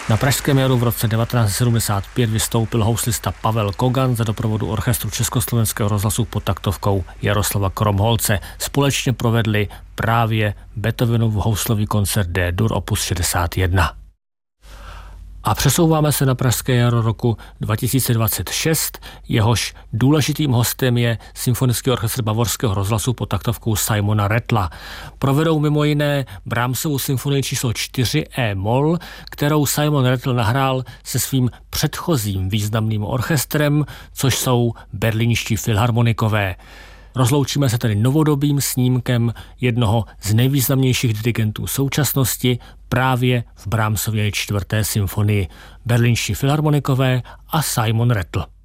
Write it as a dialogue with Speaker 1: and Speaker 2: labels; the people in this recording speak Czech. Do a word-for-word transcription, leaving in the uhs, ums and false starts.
Speaker 1: Na Pražském jaru v roce devatenáct set sedmdesát pět vystoupil houslista Pavel Kogan za doprovodu orchestru Československého rozhlasu pod taktovkou Jaroslava Kromholce. Společně provedli právě Beethovenův houslový koncert D-dur opus šedesát jedna. A přesouváme se na Pražské jaro roku dva tisíce dvacet šest, jehož důležitým hostem je Symfonický orchestr Bavorského rozhlasu pod taktovkou Simona Rattla. Provedou mimo jiné Brahmsovu symfonii číslo čtyři E-moll, kterou Simon Rattl nahrál se svým předchozím významným orchestrem, což jsou berlínští filharmonikové. Rozloučíme se tedy novodobým snímkem jednoho z nejvýznamnějších dirigentů současnosti právě v Brahmsově čtvrté symfonii. Berlínští filharmonikové a Simon Rattl.